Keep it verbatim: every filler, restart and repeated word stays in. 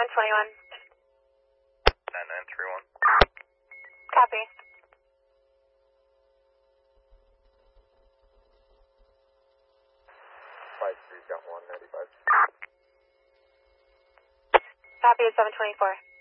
seven twenty-one. nine nine three one. Copy. five three got one ninety-five. Copy at seven twenty-four.